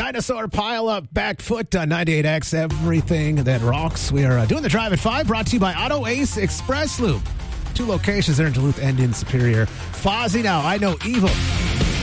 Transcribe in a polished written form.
Dinosaur Pile Up Back Foot on 98X, everything that rocks. We are doing the Drive at 5, brought to you by Auto Ace Express Loop. 2 locations there in Duluth and in Superior. Fozzie now, I know evil.